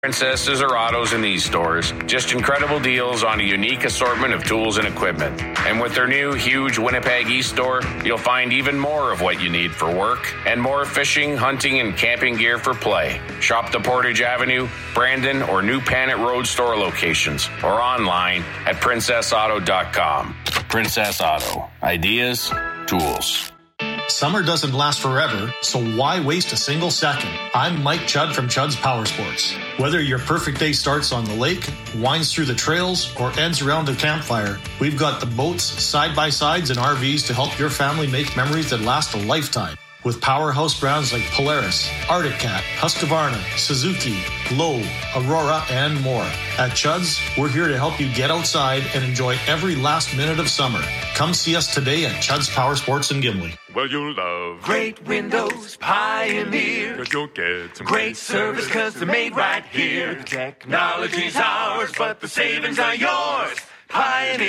Princesses or autos in these stores. Just incredible deals on a unique assortment of tools and equipment. And with their new huge Winnipeg East store, you'll find even more of what you need for work and more fishing, hunting, and camping gear for play. Shop the Portage Avenue, Brandon, or New Panet Road store locations or online at princessauto.com. Princess Auto. Ideas, tools. Summer doesn't last forever, so why waste a single second? I'm Mike Chudd from Chudd's Power Sports. Whether your perfect day starts on the lake, winds through the trails, or ends around a campfire, we've got the boats, side-by-sides, and RVs to help your family make memories that last a lifetime. With powerhouse brands like Polaris, Arctic Cat, Husqvarna, Suzuki, Lowe, Aurora, and more. At Chudd's, we're here to help you get outside and enjoy every last minute of summer. Come see us today at Chudd's Power Sports in Gimli. Well, you'll love great windows, Pioneer. 'Cause you'll get some great service, 'cause they're made right here. The technology's ours, but the savings are yours. Pioneer.